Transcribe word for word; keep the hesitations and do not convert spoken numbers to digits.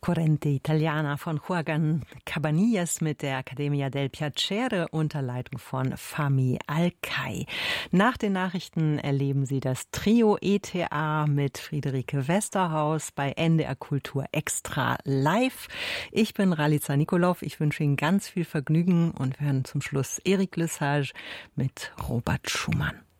Corrente Italiana von Joaquín Cabanillas mit der Accademia del Piacere unter Leitung von Fahmi Alkay. Nach den Nachrichten erleben Sie das Trio E T A mit Friederike Westerhaus bei N D R Kultur Extra live. Ich bin Ralica Nikolov. Ich wünsche Ihnen ganz viel Vergnügen und wir hören zum Schluss Eric Lesage mit Robert Schumann.